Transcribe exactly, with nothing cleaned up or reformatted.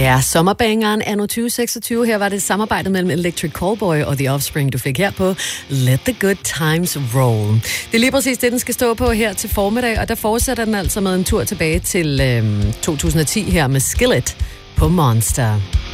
Ja, sommerbangeren anno tyve seksogtyve. Her var det samarbejdet mellem Electric Callboy og The Offspring, du fik her på Let the Good Times Roll. Det er lige præcis det, den skal stå på her til formiddag, og der fortsætter den altså med en tur tilbage til øhm, to tusind og ti her med Skillet på Monster.